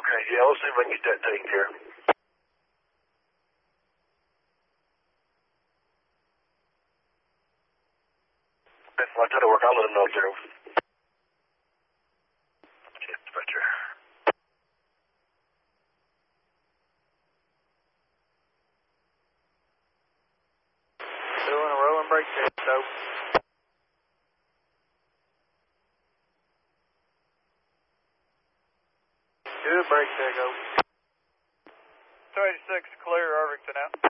Okay, yeah, we'll see if I can get that taken care of. If I try to work, I'll let them know, Zero. Dispatcher. Doing a row and brake check, so. Good brake check, over. 286, clear Irvington out.